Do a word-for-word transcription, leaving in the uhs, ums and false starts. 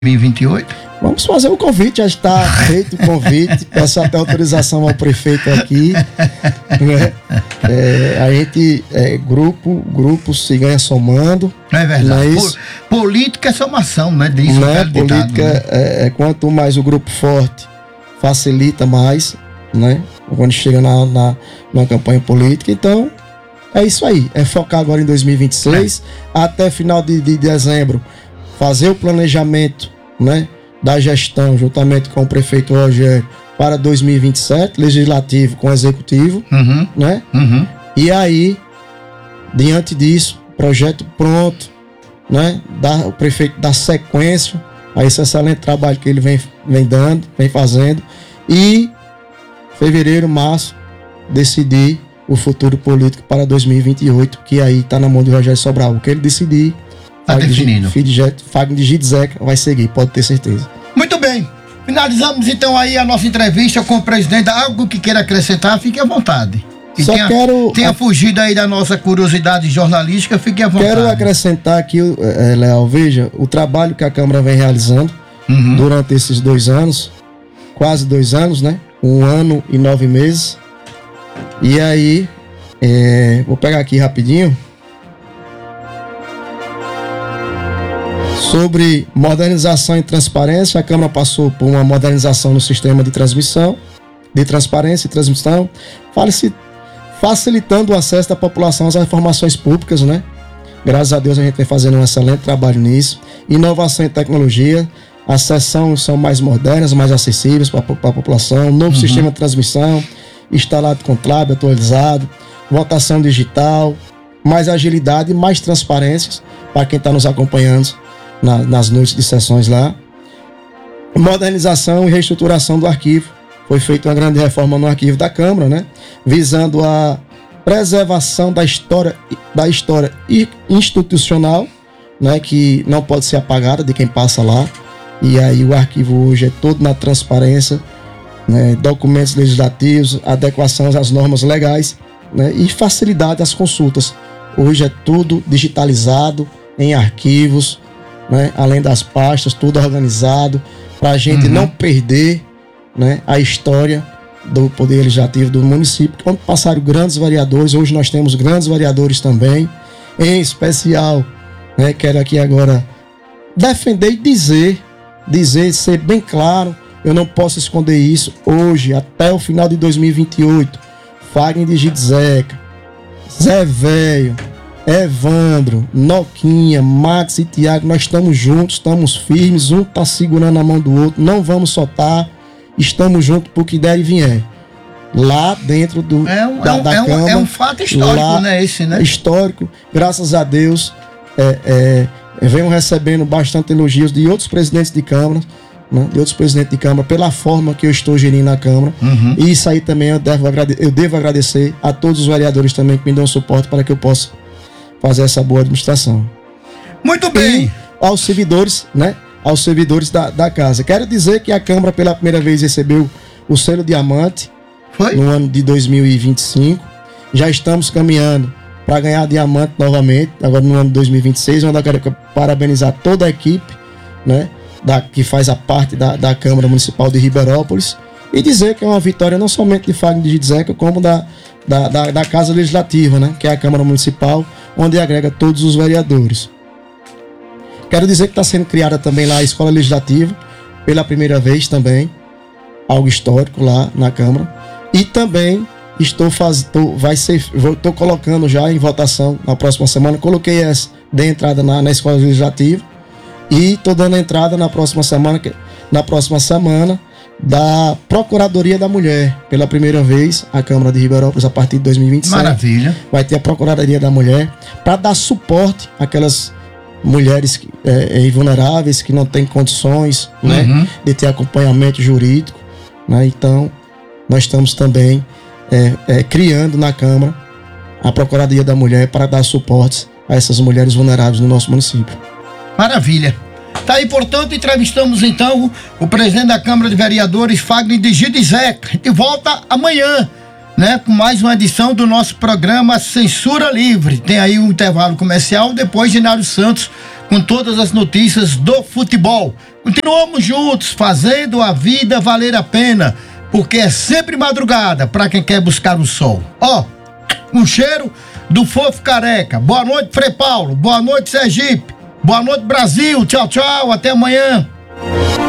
dois mil e vinte e oito? Vamos fazer o convite, já está feito o convite, peço até autorização ao prefeito aqui, né? É, a gente, é, grupo, grupo se ganha somando. É verdade. Não é isso? Po- política é somação, né? Diz o Né? velho ditado, Política, né? é, é, quanto mais o grupo forte, facilita mais, né? Quando chega na, na, na campanha política. Então, é isso aí, é focar agora em dois mil e vinte e seis, é. até final de, de dezembro, fazer o planejamento, né, da gestão, juntamente com o prefeito Rogério, para dois mil e vinte e sete, legislativo com executivo, Uhum. né? Uhum. E aí, diante disso, projeto pronto, né? Dá, o prefeito dá sequência a esse excelente trabalho que ele vem, vem dando, vem fazendo, e fevereiro, março, decidir o futuro político para dois mil e vinte e oito, que aí está na mão de Rogério Sobral. O que ele decidir, Tá definido. Fagner de Gidezeca vai seguir, pode ter certeza. Muito bem. Finalizamos então aí a nossa entrevista com o presidente. Algo que queira acrescentar, fique à vontade. E Só tenha, quero tenha fugido aí da nossa curiosidade jornalística, fique à vontade. Quero acrescentar aqui, é, Leal, veja, o trabalho que a Câmara vem realizando Uhum. durante esses dois anos, quase dois anos, né? Um ano e nove meses. E aí, é, vou pegar aqui rapidinho. Sobre modernização e transparência, a Câmara passou por uma modernização no sistema de transmissão, de transparência e transmissão, facilitando o acesso da população às informações públicas, né? Graças a Deus a gente vem fazendo um excelente trabalho nisso. Inovação e tecnologia, as sessões são mais modernas, mais acessíveis para a população, novo uhum. sistema de transmissão, instalado com tab, atualizado, votação digital, mais agilidade e mais transparências para quem está nos acompanhando Na, nas noites de sessões lá. Modernização e reestruturação do arquivo. Foi feita uma grande reforma no arquivo da Câmara, né? Visando a preservação da história, da história institucional, né? Que não pode ser apagada de quem passa lá. E aí o arquivo hoje é todo na transparência, né? Documentos legislativos, adequação às normas legais, né? E facilidade às consultas. Hoje é tudo digitalizado em arquivos, né? Além das pastas, tudo organizado, para a gente uhum. não perder, né, a história do Poder Legislativo do município, onde passaram grandes vereadores. Hoje nós temos grandes vereadores também, em especial, né, quero aqui agora defender e dizer, dizer, ser bem claro, eu não posso esconder isso, hoje, até o final de dois mil e vinte e oito, Fagner de Gidezeca, Zé Velho, Evandro, Noquinha, Max e Tiago, nós estamos juntos, estamos firmes, um está segurando a mão do outro, não vamos soltar, estamos juntos por que der e vier. Lá dentro do, é um, da, é um, da é um, Câmara. É um fato histórico, lá, né? Esse, né? Histórico, graças a Deus, é, é, venho recebendo bastante elogios de outros presidentes de Câmara, né, de outros presidentes de Câmara, pela forma que eu estou gerindo a Câmara. Uhum. E isso aí também eu devo, eu devo agradecer a todos os vereadores também que me dão suporte para que eu possa fazer essa boa administração. Muito bem. E aos servidores, né? Aos servidores da, da casa. Quero dizer que a Câmara pela primeira vez recebeu o selo diamante. Foi? No ano de dois mil e vinte e cinco. Já estamos caminhando para ganhar diamante novamente, agora no ano de dois mil e vinte e seis, onde eu quero parabenizar toda a equipe, né? Da, que faz a parte da, da Câmara Municipal de Ribeirópolis, e dizer que é uma vitória não somente de Fagner de Gidezeca, como da, da, da, da Casa Legislativa, né? Que é a Câmara Municipal, onde agrega todos os vereadores. Quero dizer que está sendo criada também lá a Escola Legislativa, pela primeira vez também, algo histórico lá na Câmara. E também estou fazendo, vai ser, estou colocando já em votação na próxima semana, coloquei essa de entrada na, na Escola Legislativa, e estou dando entrada na próxima semana, na próxima semana, da Procuradoria da Mulher, pela primeira vez, a Câmara de Ribeirópolis, a partir de dois mil e vinte e sete. Maravilha. Vai ter a Procuradoria da Mulher, para dar suporte àquelas mulheres é, vulneráveis, que não têm condições, uhum. né, de ter acompanhamento jurídico, né? Então, nós estamos também é, é, criando na Câmara a Procuradoria da Mulher para dar suporte a essas mulheres vulneráveis no nosso município. Maravilha. Tá aí, portanto, entrevistamos então o presidente da Câmara de Vereadores, Fagner de Gidezeca. A gente volta amanhã, né, com mais uma edição do nosso programa Censura Livre. Tem aí um intervalo comercial, depois Ginário Santos com todas as notícias do futebol. Continuamos juntos, fazendo a vida valer a pena, porque é sempre madrugada para quem quer buscar o sol. Ó, um cheiro do Fofo Careca. Boa noite, Frei Paulo. Boa noite, Sergipe. Boa noite, Brasil. Tchau, tchau. Até amanhã.